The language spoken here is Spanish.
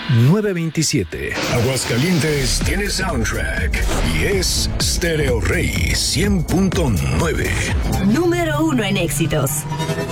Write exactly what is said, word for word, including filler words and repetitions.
nueve veintisiete. Aguascalientes tiene soundtrack y es Stereo Rey cien punto nueve. Número uno en éxitos.